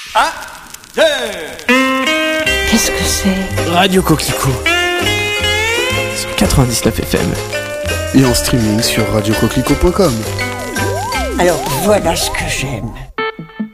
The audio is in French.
1, 2. Qu'est-ce que c'est ? Radio Coquelicot sur 99 FM. Et en streaming sur radiocoquelicot.com. Alors voilà ce que j'aime.